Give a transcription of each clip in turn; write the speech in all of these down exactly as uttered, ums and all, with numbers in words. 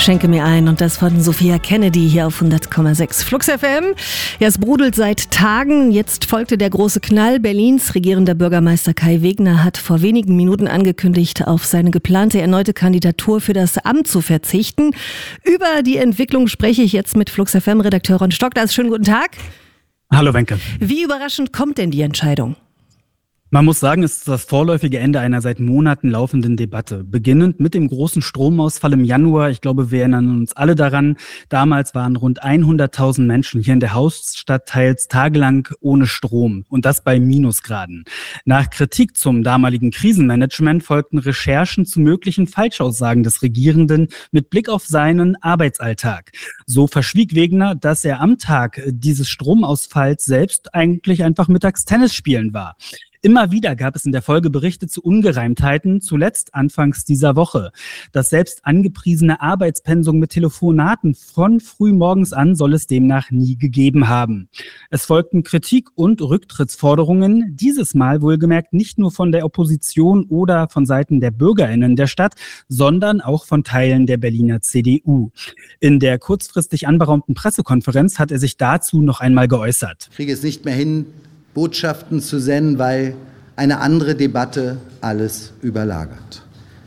Schenke mir ein und das von Sophia Kennedy hier auf hundert Komma sechs Flux F M. Ja, es brodelt seit Tagen. Jetzt folgte der große Knall. Berlins regierender Bürgermeister Kai Wegner hat vor wenigen Minuten angekündigt, auf seine geplante erneute Kandidatur für das Amt zu verzichten. Über die Entwicklung spreche ich jetzt mit Flux F M-Redakteur Ron Stocklas. Schönen guten Tag. Hallo Wenke. Wie überraschend kommt denn die Entscheidung? Man muss sagen, es ist das vorläufige Ende einer seit Monaten laufenden Debatte. Beginnend mit dem großen Stromausfall im Januar. Ich glaube, wir erinnern uns alle daran. Damals waren rund hunderttausend Menschen hier in der Hauptstadt teils tagelang ohne Strom. Und das bei Minusgraden. Nach Kritik zum damaligen Krisenmanagement folgten Recherchen zu möglichen Falschaussagen des Regierenden mit Blick auf seinen Arbeitsalltag. So verschwieg Wegner, dass er am Tag dieses Stromausfalls selbst eigentlich einfach mittags Tennis spielen war. Immer wieder gab es in der Folge Berichte zu Ungereimtheiten, zuletzt anfangs dieser Woche. Das selbst angepriesene Arbeitspensum mit Telefonaten von frühmorgens an soll es demnach nie gegeben haben. Es folgten Kritik und Rücktrittsforderungen, dieses Mal wohlgemerkt nicht nur von der Opposition oder von Seiten der BürgerInnen der Stadt, sondern auch von Teilen der Berliner C D U. In der kurzfristig anberaumten Pressekonferenz hat er sich dazu noch einmal geäußert. Ich kriege es nicht mehr hin, Botschaften zu senden, weil eine andere Debatte alles überlagert.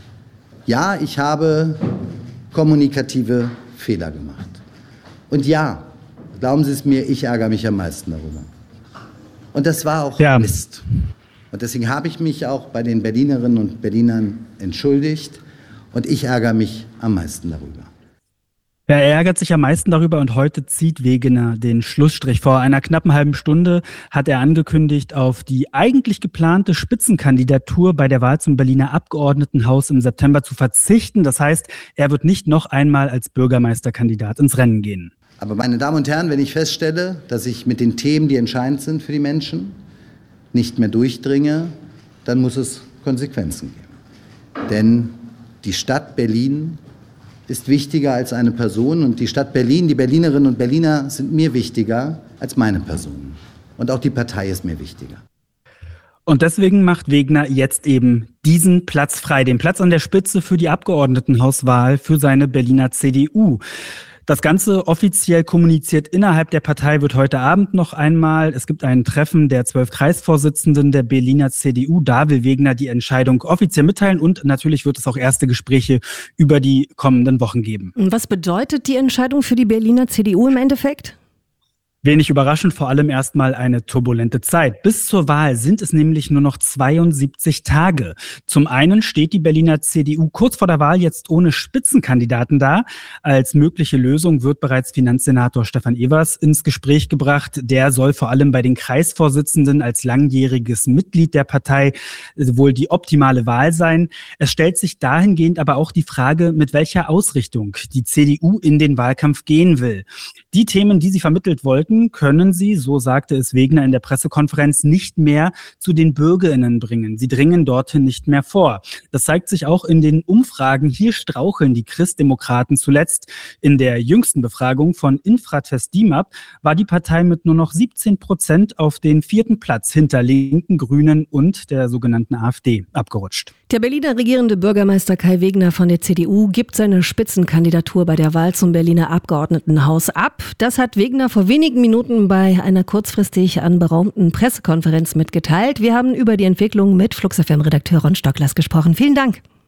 Ja, ich habe kommunikative Fehler gemacht. Und ja, glauben Sie es mir, ich ärgere mich am meisten darüber. Und das war auch ja. Mist. Und deswegen habe ich mich auch bei den Berlinerinnen und Berlinern entschuldigt. Und ich ärgere mich am meisten darüber. Er ärgert sich am meisten darüber und heute zieht Wegner den Schlussstrich. Vor einer knappen halben Stunde hat er angekündigt, auf die eigentlich geplante Spitzenkandidatur bei der Wahl zum Berliner Abgeordnetenhaus im September zu verzichten. Das heißt, er wird nicht noch einmal als Bürgermeisterkandidat ins Rennen gehen. Aber meine Damen und Herren, wenn ich feststelle, dass ich mit den Themen, die entscheidend sind für die Menschen, nicht mehr durchdringe, dann muss es Konsequenzen geben. Denn die Stadt Berlin ist wichtiger als eine Person und die Stadt Berlin, die Berlinerinnen und Berliner sind mir wichtiger als meine Person. Und auch die Partei ist mir wichtiger. Und deswegen macht Wegner jetzt eben diesen Platz frei, den Platz an der Spitze für die Abgeordnetenhauswahl für seine Berliner C D U. Das Ganze offiziell kommuniziert innerhalb der Partei wird heute Abend noch einmal. Es gibt ein Treffen der zwölf Kreisvorsitzenden der Berliner C D U. Da will Wegner die Entscheidung offiziell mitteilen und natürlich wird es auch erste Gespräche über die kommenden Wochen geben. Was bedeutet die Entscheidung für die Berliner C D U im Endeffekt? Wenig überraschend, vor allem erstmal eine turbulente Zeit. Bis zur Wahl sind es nämlich nur noch zweiundsiebzig Tage. Zum einen steht die Berliner C D U kurz vor der Wahl jetzt ohne Spitzenkandidaten da. Als mögliche Lösung wird bereits Finanzsenator Stefan Evers ins Gespräch gebracht. Der soll vor allem bei den Kreisvorsitzenden als langjähriges Mitglied der Partei wohl die optimale Wahl sein. Es stellt sich dahingehend aber auch die Frage, mit welcher Ausrichtung die C D U in den Wahlkampf gehen will. Die Themen, die sie vermittelt wollten, können sie, so sagte es Wegner in der Pressekonferenz, nicht mehr zu den BürgerInnen bringen. Sie dringen dorthin nicht mehr vor. Das zeigt sich auch in den Umfragen. Hier straucheln die Christdemokraten zuletzt. In der jüngsten Befragung von Infratest D I M A P war die Partei mit nur noch siebzehn Prozent auf den vierten Platz hinter Linken, Grünen und der sogenannten AfD abgerutscht. Der Berliner regierende Bürgermeister Kai Wegner von der C D U gibt seine Spitzenkandidatur bei der Wahl zum Berliner Abgeordnetenhaus ab. Das hat Wegner vor wenigen Minuten bei einer kurzfristig anberaumten Pressekonferenz mitgeteilt. Wir haben über die Entwicklung mit Flux F M-Redakteur Ron Stocklas gesprochen. Vielen Dank.